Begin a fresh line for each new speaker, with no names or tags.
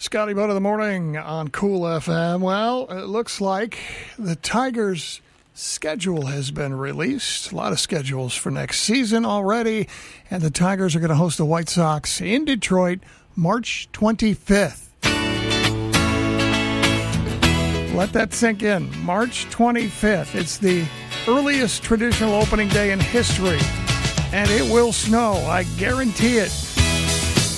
Scotty Bud of the Morning on Cool FM. Well, it looks like the Tigers' schedule has been released. A lot of schedules for next season already. And the Tigers are going to host the White Sox in Detroit March 25th. Let that sink in. March 25th. It's the earliest traditional opening day in history. And it will snow. I guarantee it.